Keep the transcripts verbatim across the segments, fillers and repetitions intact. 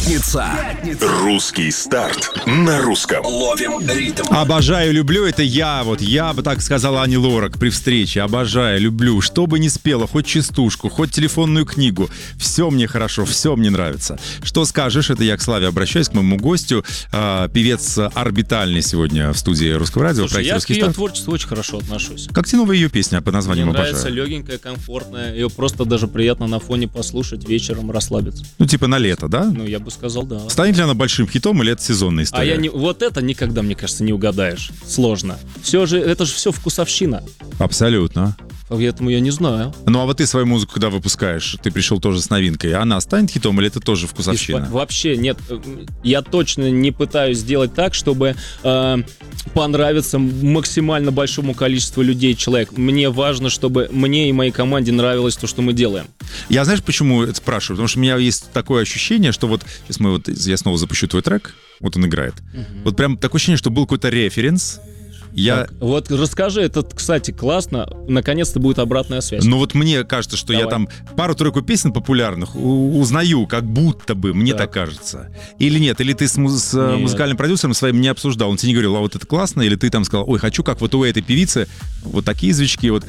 Пятница. Пятница. Русский старт на русском. Ловим ритм. Обожаю, люблю, это я, вот я бы так сказала Ани Лорак при встрече. Обожаю, люблю, что бы ни спела, хоть частушку, хоть телефонную книгу. Все мне хорошо, все мне нравится. Что скажешь, это я к Славе обращаюсь, к моему гостю. А, певец орбитальный сегодня в студии Русского радио. Слушай, я к «Русский ее старт». творчеству очень хорошо отношусь. Как тебе новая ее песня по названию Мне «Обожаю»? нравится, легенькая, комфортная. Ее просто даже приятно на фоне послушать, вечером расслабиться. Ну, типа на лето, да? Ну, я бы сказал, да. Станет ли она большим хитом или это сезонная история? А я не, вот это никогда, мне кажется, не угадаешь. Сложно. Все же, это же все вкусовщина. Абсолютно. Поэтому я не знаю. Ну, а вот ты свою музыку, когда выпускаешь, ты пришел тоже с новинкой, она станет хитом или это тоже вкусовщина? И вообще нет. Я точно не пытаюсь сделать так, чтобы э, понравиться максимально большому количеству людей, человек. Мне важно, чтобы мне и моей команде нравилось то, что мы делаем. Я знаешь, почему это спрашиваю? Потому что у меня есть такое ощущение, что вот сейчас мы вот я снова запущу твой трек, вот он играет. Угу. Вот прям такое ощущение, что был какой-то референс. Я... Так, вот расскажи, это, кстати, классно. Наконец-то будет обратная связь. Ну вот мне кажется, что Давай. я там пару-тройку песен популярных у- узнаю, как будто бы, мне так, так кажется. Или нет, или ты с, муз- с Нет. музыкальным продюсером своим не обсуждал, он тебе не говорил, а вот это классно, или ты там сказал, ой, хочу, как вот у этой певицы, вот такие звучки, вот.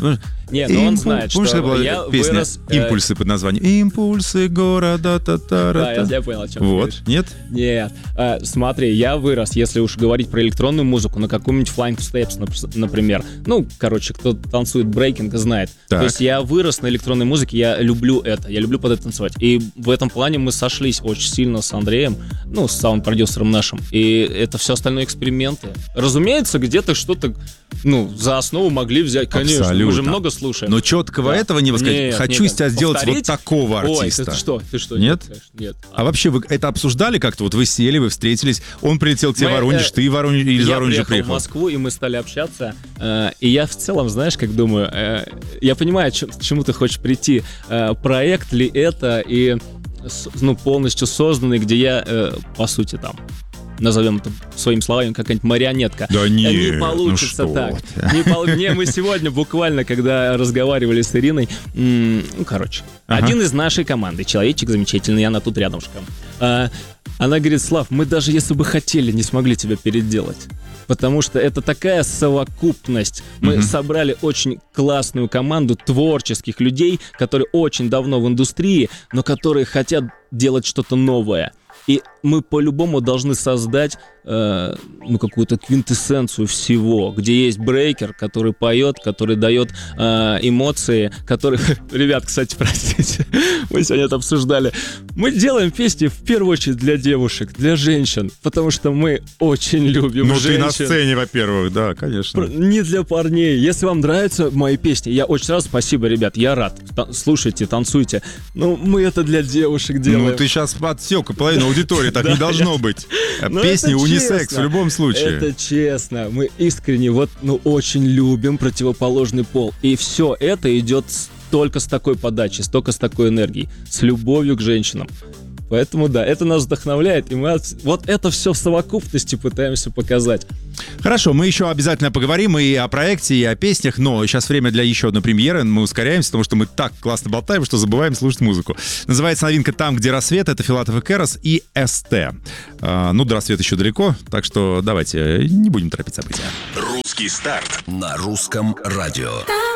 Не, но он знает, Помнишь, что была я песня вырос, э, «Импульсы» под названием «Импульсы города та-та-ра-та». Да, я, я понял, о чем Вот, ты говоришь. нет? Нет. А, смотри, я вырос, если уж говорить про электронную музыку, на каком-нибудь Flying Steps, нап- например. Ну, короче, кто танцует брейкинг, знает. Так. То есть я вырос на электронной музыке, я люблю это, я люблю под это танцевать. И в этом плане мы сошлись очень сильно с Андреем, ну, с саунд-продюсером нашим. И это все остальное эксперименты. Разумеется, где-то что-то, ну, за основу могли взять, конечно. Абсолютно. Мы же много слушаем. Но четкого Да. этого не сказать. Нет, Хочу нет, из тебя сделать повторить? вот такого Ой, артиста. ты что, ты что? Нет? конечно, нет. А вообще вы это обсуждали как-то? Вот вы сели, вы встретились, он прилетел к тебе в Мы, Воронеж, э, ты в Воронеж, или из Я Воронежа приехал приехал? в Москву, и мы стали общаться. э, И я в целом, знаешь, как думаю, э, я понимаю, ч- к чему ты хочешь прийти. Э, Проект ли это, и с- ну, полностью созданный, где я, э, по сути, там, назовем это своими словами, какая-нибудь марионетка. Да Э, нет, Не ну получится что так. ты. Не пол- Не, мы сегодня буквально, когда разговаривали с Ириной, м, ну, короче, Ага. один из нашей команды, человечек замечательный, она тут рядышком, а, она говорит: Слав, мы даже если бы хотели, не смогли тебя переделать. Потому что это такая совокупность. Мы Мгм. собрали очень классную команду творческих людей, которые очень давно в индустрии, но которые хотят делать что-то новое. И мы по-любому должны создать э, ну, какую-то квинтэссенцию всего, где есть брейкер, который поет, который дает э, эмоции, который... Ребят, кстати, простите, мы сегодня это обсуждали. Мы делаем песни в первую очередь для девушек, для женщин, потому что мы очень любим Ну женщин. ты на сцене, во-первых, да, конечно. Не для парней. Если вам нравятся мои песни, я очень рад, спасибо, ребят, я рад. Та- слушайте, танцуйте. Ну, мы это для девушек делаем. Ну ты сейчас подсек половину аудитории, так не должно быть. Ну, Песни это унисекс честно. в любом случае. Это честно. Мы искренне вот, ну, очень любим противоположный пол. И все это идет с- только с такой подачей, только с такой энергией, с любовью к женщинам. Поэтому, да, это нас вдохновляет, и мы от- вот это все в совокупности пытаемся показать. Хорошо, мы еще обязательно поговорим и о проекте, и о песнях, но сейчас время для еще одной премьеры. Мы ускоряемся, потому что мы так классно болтаем, что забываем слушать музыку. Называется новинка «Там, где рассвет». Это Филатов и Керос и СТ. А, ну, до рассвета еще далеко, так что давайте не будем торопить события. Русский старт. На русском радио.